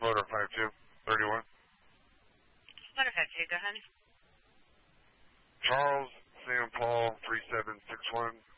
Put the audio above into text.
Motor 5231. Motor 52, go ahead. Charles, Sam Paul, 3761.